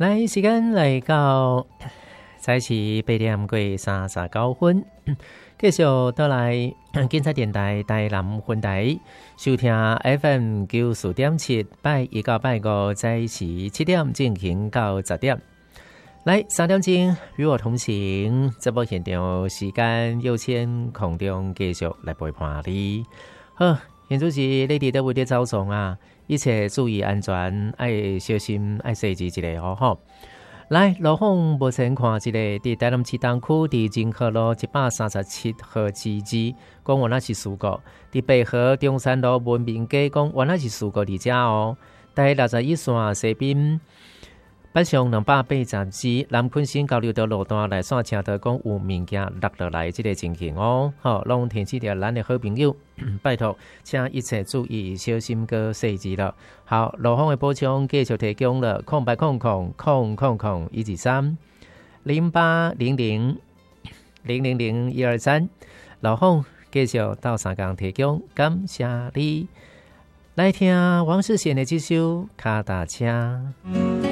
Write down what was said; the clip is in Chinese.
来，时间来到早起8点过39分，继续倒来警察电台台南分台收听 FM 94.7，拜一到拜五早起7点进行到10点。来3点钟与我同行，这部现场时间有请空中继续来陪伴你。好，现主持你伫倒位伫走送啊，一切注意安全，爱小心，爱细致一下哦吼。来，路况目前看一个，伫台南市东区伫仁和路137号之2，讲原来是事故；伫北河中山路文明街，讲原来是事故伫遮哦。在61线西滨北上280南昆新交流道路段来线车道，讲有物件落落来这个情形哦。好，拢提醒着咱的好朋友，拜托，请一切注意，小心个细致了。好，路况的补充继续提供了0800000123 0800000123，路况继续到3工提供，感谢你。来听王世贤的这首《卡达车》。